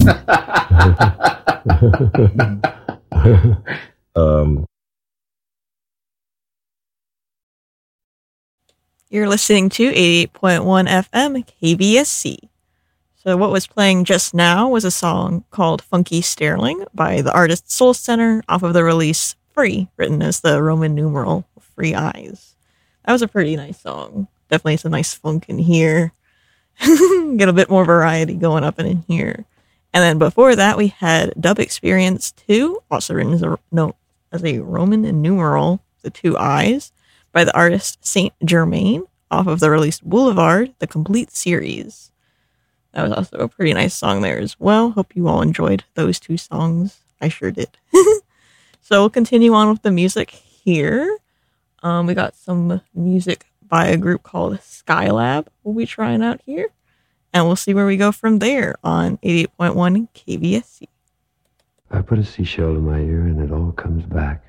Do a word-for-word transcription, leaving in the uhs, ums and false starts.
um, You're listening to eighty-eight point one F M K B S C. So what was playing just now was a song called Funky Sterling by the artist Soul Center off of the release Free, written as the Roman numeral Free Eyes. That was a pretty nice song. Definitely some nice funk in here. Get a bit more variety going up and in here. And then before that, we had Dub Experience two, also written as a, no, as a Roman numeral, the two eyes, by the artist Saint Germain, off of the release Boulevard, the complete series. That was also a pretty nice song there as well. Hope you all enjoyed those two songs. I sure did. So we'll continue on with the music here. Um, we got some music by a group called Skylab we'll be trying out here. And we'll see where we go from there on eighty-eight point one K B S C. I put a seashell in my ear and it all comes back.